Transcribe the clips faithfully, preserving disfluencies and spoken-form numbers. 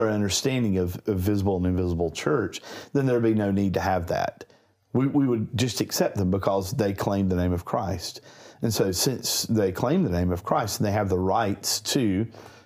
understanding of, of visible and invisible church, then there'd be no need to have that. We, we would just accept them because they claim the name of Christ. And so since they claim the name of Christ, and they have the rights to,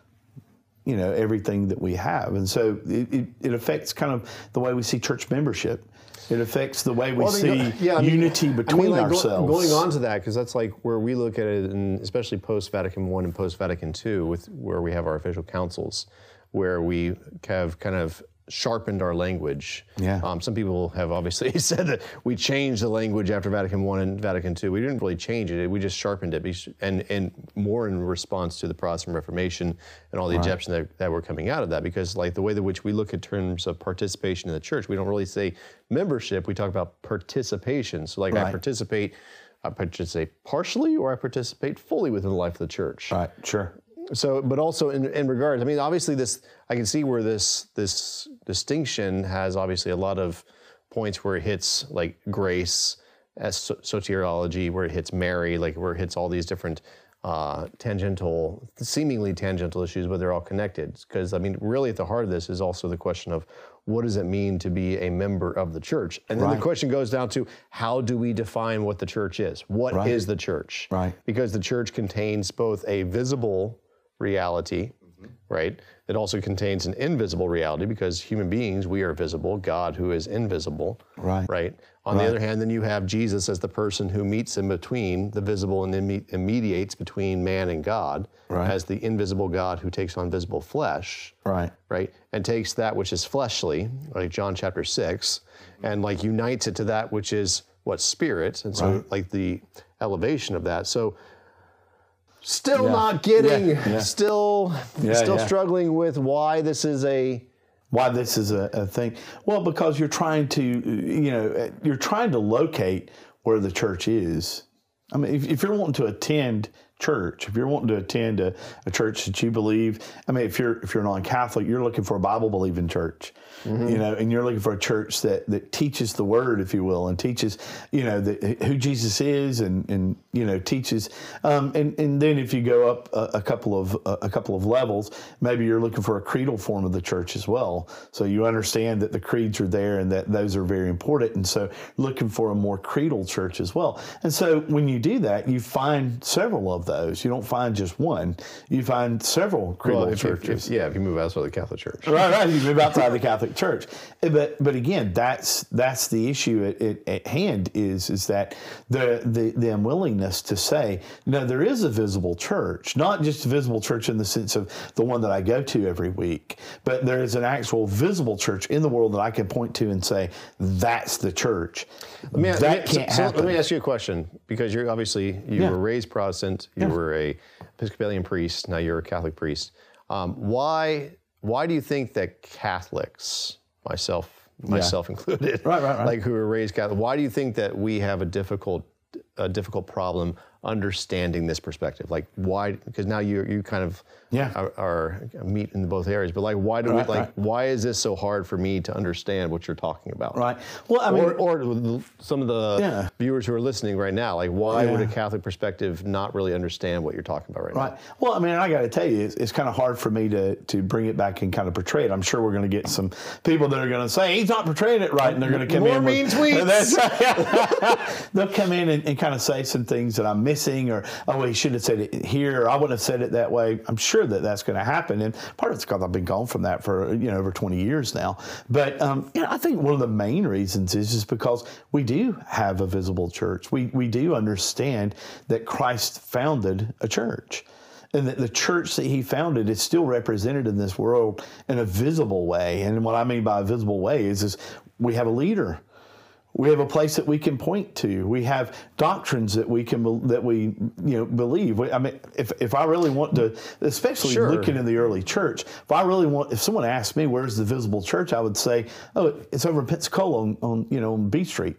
you know, everything that we have. And so it, it, it affects kind of the way we see church membership. It affects the way we well, see know, yeah, unity I mean, between I mean, like ourselves. Going on to that, because that's like where we look at it, and especially post-Vatican One and post-Vatican Two, with where we have our official councils, where we have kind of sharpened our language. Yeah. Um, some people have obviously said that we changed the language after Vatican One and Vatican Two. We didn't really change it. We just sharpened it, and and more in response to the Protestant Reformation and all the right. objections that, that were coming out of that. Because like the way in which we look in terms of participation in the church, we don't really say membership. We talk about participation. So like right. I participate, I participate partially, or I participate fully within the life of the church. Right. Sure. So, but also in, in regards, I mean, obviously this, I can see where this this distinction has obviously a lot of points where it hits like grace, as so- soteriology, where it hits Mary, like where it hits all these different uh, tangential, seemingly tangential issues, but they're all connected. Because I mean, really at the heart of this is also the question of what does it mean to be a member of the church? And then right. the question goes down to how do we define what the church is? What right. is the church? Right. Because the church contains both a visible reality, mm-hmm. right? It also contains an invisible reality because human beings, we are visible, God who is invisible, right? Right. On right. the other hand, then you have Jesus as the person who meets in between the visible and, imme- and mediates between man and God, right. as the invisible God who takes on visible flesh, right? Right, and takes that which is fleshly, like John chapter six, mm-hmm. and like unites it to that which is what spirit, and so right. like the elevation of that. So. Still yeah. not getting, yeah. Yeah. still yeah, still yeah. struggling with why this is a... Why this is a, a thing. Well, because you're trying to, you know, you're trying to locate where the church is. I mean, if, if you're wanting to attend church, if you're wanting to attend a, a church that you believe, I mean, if you're if you're non-Catholic, you're looking for a Bible-believing church, mm-hmm. you know, and you're looking for a church that, that teaches the Word, if you will, and teaches, you know, the, who Jesus is, and, and you know, teaches, um, and and then if you go up a, a couple of a, a couple of levels, maybe you're looking for a creedal form of the church as well. So you understand that the creeds are there and that those are very important, and so looking for a more creedal church as well. And so when you do that, you find several of those. You don't find just one. You find several creedal well, if churches. You, if, yeah, if you move outside the Catholic Church. Right, right. You move outside the Catholic Church. But but again, that's that's the issue at, at, at hand is is that the, the the unwillingness to say, no, there is a visible church, not just a visible church in the sense of the one that I go to every week, but there is an actual visible church in the world that I can point to and say, that's the church. Let me, that let me, can't so, happen. So let me ask you a question, because you're obviously, you yeah. were raised Protestant, you yeah. were a Episcopalian priest, now you're a Catholic priest. Um, why why do you think that Catholics, myself myself yeah. included, right, right, right. like who were raised Catholic, why do you think that we have a difficult a difficult problem understanding this perspective? Like why, because now you you kind of yeah. are, are meet in both areas, but like why do right, we like right. why is this so hard for me to understand what you're talking about? Right. Well, I mean, or, or some of the yeah. viewers who are listening right now, like why yeah. would a Catholic perspective not really understand what you're talking about right, right. now? Well, I mean, I got to tell you, it's, it's kind of hard for me to to bring it back and kind of portray it. I'm sure we're going to get some people that are going to say he's not portraying it right, and they're going to come More in mean with, tweets. That's right. They'll come in and, and kind of say some things that I'm missing, or oh, he should have said it here, or I wouldn't have said it that way. I'm sure that that's going to happen, and part of it's because I've been gone from that for you know over twenty years now. But um, you know, I think one of the main reasons is just because we do have a visible church. We we do understand that Christ founded a church, and that the church that he founded is still represented in this world in a visible way. And what I mean by a visible way is, is we have a leader. We have a place that we can point to. We have doctrines that we can that we you know believe. I mean, if if I really want to, especially sure. looking in the early church, if I really want, if someone asked me where's the visible church, I would say, oh, it's over in Pensacola on, on you know on B Street.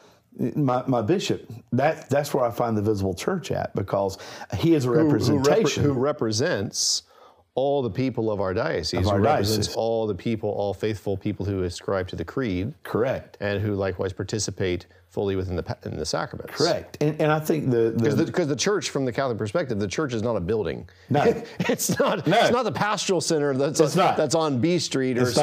My my bishop, that that's where I find the visible church at, because he is a representation who, who, repre- who represents all the people of our diocese. Of our who represents diocese. all the people, all faithful people who ascribe to the creed. Correct. And who likewise participate fully within the pa- in the sacraments. Correct. And, and I think the Because the, the, the church, from the Catholic perspective, the church is not a building. No. it's not. No. It's not the pastoral center that's It's not. that's on B Street or It's